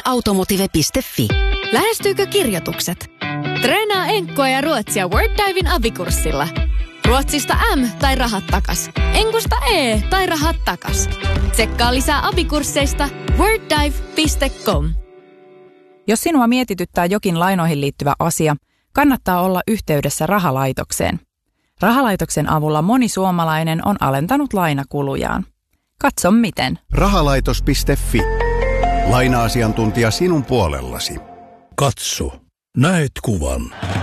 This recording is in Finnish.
www.automotive.fi. Lähestyykö kirjoitukset? Treenaa enkkoa ja ruotsia WordDiven abikurssilla. Ruotsista M tai rahat takas. Enkusta E tai rahat takas. Tsekkaa lisää abikursseista worddive.com. Jos sinua mietityttää jokin lainoihin liittyvä asia, kannattaa olla yhteydessä rahalaitokseen. Rahalaitoksen avulla moni suomalainen on alentanut lainakulujaan. Katso miten. Rahalaitos.fi. Laina-asiantuntija sinun puolellasi. Katso, näet kuvan.